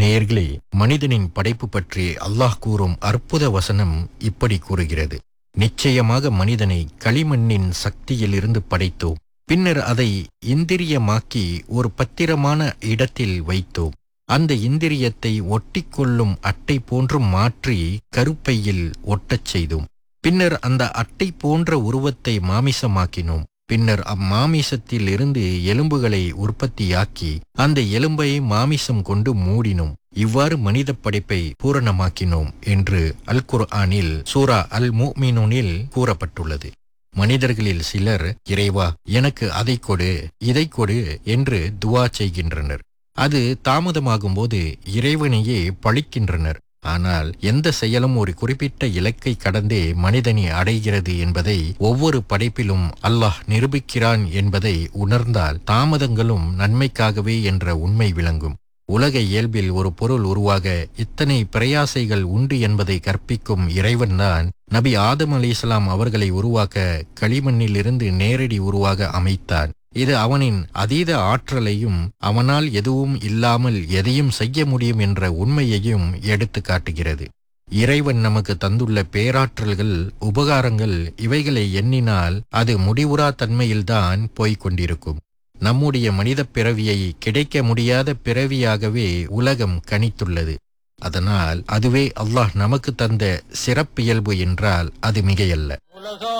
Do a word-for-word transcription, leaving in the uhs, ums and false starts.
நேயர்களே, மனிதனின் படைப்பு பற்றி அல்லாஹ் கூறும் அற்புத வசனம் இப்படி கூறுகிறது: நிச்சயமாக மனிதனை களிமண்ணின் சக்தியிலிருந்து படைத்தோம். பின்னர் அதை இந்திரியமாக்கி ஒரு பத்திரமான இடத்தில் வைத்தோம். அந்த இந்திரியத்தை ஒட்டிக்கொள்ளும் அட்டை போன்று மாற்றி கருப்பையில் ஒட்டச் செய்தோம். பின்னர் அந்த அட்டை போன்ற உருவத்தை மாமிசமாக்கினோம். பின்னர் அம்மாமிசத்தில் இருந்து எலும்புகளை உற்பத்தியாக்கி அந்த எலும்பை மாமிசம் கொண்டு மூடினோம். இவ்வாறு மனித படைப்பை பூரணமாக்கினோம் என்று அல் குர்ஆனில் சூரா அல் முஃமினூனில் கூறப்பட்டுள்ளது. மனிதர்களில் சிலர், இறைவா, எனக்கு அதை கொடு, இதை கொடு என்று துவா செய்கின்றனர். அது தாமதமாகும் போது இறைவனையே பழிக்கின்றனர். ஆனால் எந்த செயலும் ஒரு குறிப்பிட்ட இலக்கை கடந்தே மனிதனை அடைகிறது என்பதை ஒவ்வொரு படைப்பிலும் அல்லாஹ் நிரூபிக்கிறான் என்பதை உணர்ந்தால் தாமதங்களும் நன்மைக்காகவே என்ற உண்மை விளங்கும். உலக இயல்பில் ஒரு பொருள் உருவாக இத்தனை பிரயாசைகள் உண்டு என்பதை கற்பிக்கும் இறைவன்தான் நபி ஆதம் அலைஹிஸ்ஸலாம் அவர்களை உருவாக்க களிமண்ணிலிருந்து நேரடி உருவாக அமைத்தான். இது அவனின் அதீத ஆற்றலையும் அவனால் எதுவும் இல்லாமல் எதையும் செய்ய முடியும் என்ற உண்மையையும் எடுத்து காட்டுகிறது. இறைவன் நமக்கு தந்துள்ள பேராற்றல்கள், உபகாரங்கள், இவைகளை எண்ணினால் அது முடிவுறா தன்மையில்தான் போய்க் கொண்டிருக்கும். நம்முடைய மனித பிறவியை கிடைக்க முடியாத பிறவியாகவே உலகம் கணித்துள்ளது. அதனால் அதுவே அல்லாஹ் நமக்கு தந்த சிறப்பியல்பு என்றால் அது மிகையல்ல.